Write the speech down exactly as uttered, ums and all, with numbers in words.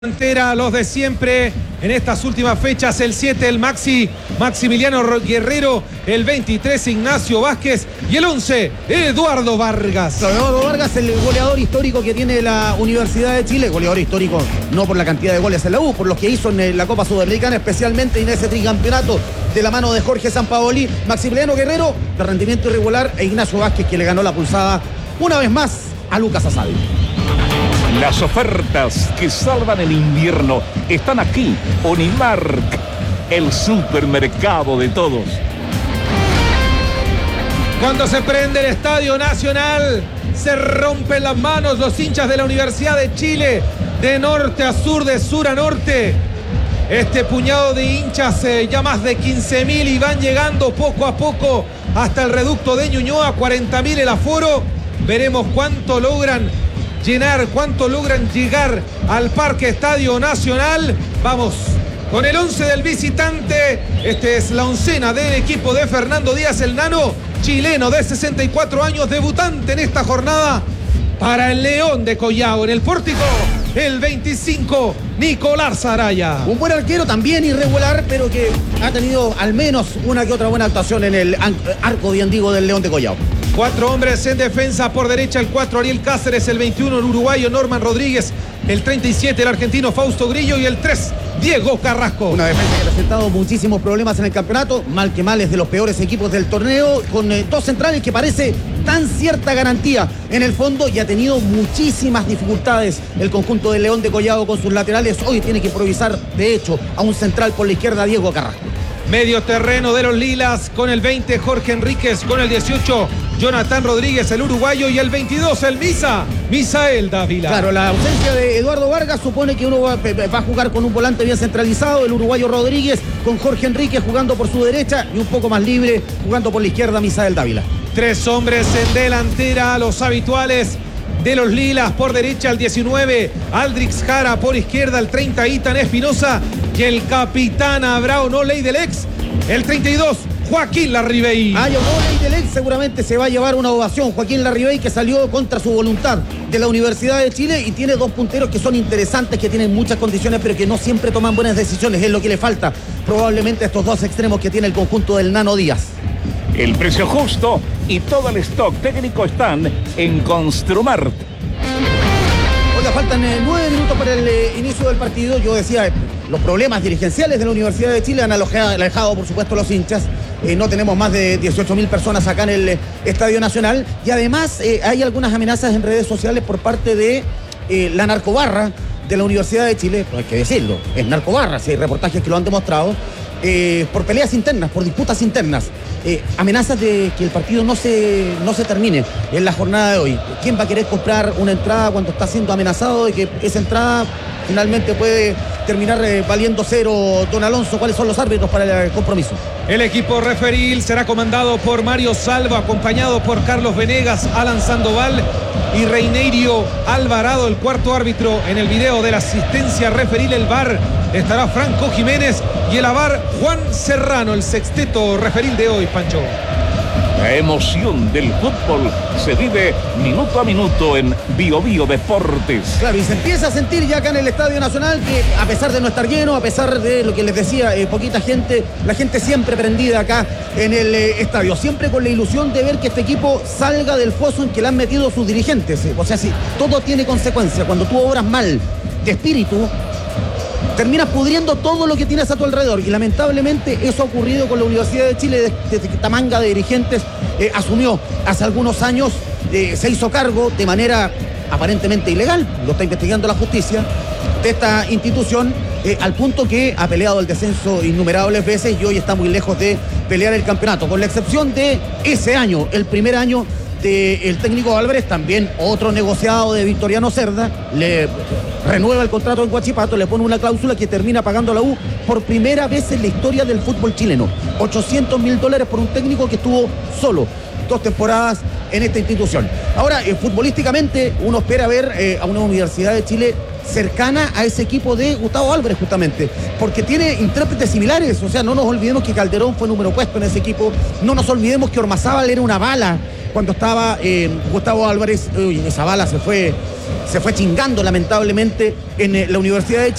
Delantera, los de siempre en estas últimas fechas, el siete el Maxi, Maximiliano Guerrero, el veintitrés Ignacio Vázquez y el once Eduardo Vargas. Eduardo Vargas, el goleador histórico que tiene la Universidad de Chile, goleador histórico no por la cantidad de goles en la U, por los que hizo en la Copa Sudamericana, especialmente en ese tricampeonato de la mano de Jorge Sampaoli. Maximiliano Guerrero, de rendimiento irregular, e Ignacio Vázquez, que le ganó la pulsada una vez más a Lucas Asal. Las ofertas que salvan el invierno están aquí. Unimark, el supermercado de todos. Cuando se prende el Estadio Nacional, se rompen las manos los hinchas de la Universidad de Chile, de norte a sur, de sur a norte. Este puñado de hinchas, eh, ya más de quince mil, y van llegando poco a poco hasta el reducto de Ñuñoa, cuarenta mil el aforo. Veremos cuánto logran llenar, cuánto logran llegar al Parque Estadio Nacional. Vamos con el once del visitante. Este es la oncena del equipo de Fernando Díaz, el nano chileno de sesenta y cuatro años, debutante en esta jornada para el León de Collao. En el pórtico, el veinticinco, Nicolás Saraya. Un buen arquero, también irregular, pero que ha tenido al menos una que otra buena actuación en el arco diendigo del León de Collao. Cuatro hombres en defensa. Por derecha el cuatro, Ariel Cáceres, el veintiuno, el uruguayo Norman Rodríguez, el treinta y siete, el argentino Fausto Grillo, y el tres, Diego Carrasco. Una defensa que ha presentado muchísimos problemas en el campeonato, mal que mal es de los peores equipos del torneo, con eh, dos centrales que parece tan cierta garantía en el fondo, y ha tenido muchísimas dificultades el conjunto del León de Collao con sus laterales. Hoy tiene que improvisar, de hecho, a un central por la izquierda, Diego Carrasco. Medio terreno de los lilas, con el veinte, Jorge Enríquez, con el dieciocho, Jonathan Rodríguez, el uruguayo, y el veintidós, el Misa, Misael Dávila. Claro, la ausencia de Eduardo Vargas supone que uno va, va a jugar con un volante bien centralizado, el uruguayo Rodríguez, con Jorge Enríquez jugando por su derecha y un poco más libre jugando por la izquierda, Misael Dávila. Tres hombres en delantera, los habituales de los lilas. Por derecha el diecinueve, Aldrix Jara, por izquierda el treinta, Itan Espinosa, y el capitán Abrao no ley del ex, el treinta y dos, Joaquín Larribey. Ah, yo no ley del ex, seguramente se va a llevar una ovación. Joaquín Larribey, que salió contra su voluntad de la Universidad de Chile y tiene dos punteros que son interesantes, que tienen muchas condiciones, pero que no siempre toman buenas decisiones. Es lo que le falta probablemente a estos dos extremos que tiene el conjunto del Nano Díaz. El precio justo y todo el stock técnico están en Construmart. Oiga, faltan eh, nueve minutos para el eh, inicio del partido. Yo decía, eh, los problemas dirigenciales de la Universidad de Chile han alojado, alejado, por supuesto, los hinchas. Eh, no tenemos más de dieciocho mil personas acá en el eh, Estadio Nacional. Y además eh, hay algunas amenazas en redes sociales por parte de eh, la narcobarra de la Universidad de Chile. No hay que decirlo, es narcobarra, si hay reportajes que lo han demostrado. Eh, por peleas internas, por disputas internas, eh, amenazas de que el partido no se, no se termine en la jornada de hoy. ¿Quién va a querer comprar una entrada cuando está siendo amenazado de que esa entrada finalmente puede terminar eh, valiendo cero? Don Alonso, ¿cuáles son los árbitros para el compromiso? El equipo referil será comandado por Mario Salvo, acompañado por Carlos Venegas, Alan Sandoval y Reinerio Alvarado. El cuarto árbitro en el video de la asistencia referil, el V A R, estará Franco Jiménez, y el A V A R Juan Serrano, el sexteto referil de hoy, Pancho. La emoción del fútbol se vive minuto a minuto en Bio Bio Deportes. Claro, y se empieza a sentir ya acá en el Estadio Nacional que, a pesar de no estar lleno, a pesar de lo que les decía, eh, poquita gente, la gente siempre prendida acá en el eh, estadio, siempre con la ilusión de ver que este equipo salga del foso en que le han metido sus dirigentes. Eh. O sea, si todo tiene consecuencia, cuando tú obras mal de espíritu, terminas pudriendo todo lo que tienes a tu alrededor, y lamentablemente eso ha ocurrido con la Universidad de Chile desde que esta manga de dirigentes eh, asumió hace algunos años, eh, se hizo cargo de manera aparentemente ilegal, lo está investigando la justicia, de esta institución, eh, al punto que ha peleado el descenso innumerables veces y hoy está muy lejos de pelear el campeonato, con la excepción de ese año, el primer año del técnico Álvarez. También otro negociado de Victoriano Cerda le renueva el contrato en Huachipato, le pone una cláusula que termina pagando a la U por primera vez en la historia del fútbol chileno, ochocientos mil dólares por un técnico que estuvo solo dos temporadas en esta institución. Ahora, eh, futbolísticamente, uno espera ver eh, a una Universidad de Chile cercana a ese equipo de Gustavo Álvarez, justamente, porque tiene intérpretes similares. O sea, no nos olvidemos que Calderón fue número puesto en ese equipo, no nos olvidemos que Ormazábal era una bala cuando estaba eh, Gustavo Álvarez. Uy, esa bala se fue, se fue chingando lamentablemente en eh, la Universidad de Chile.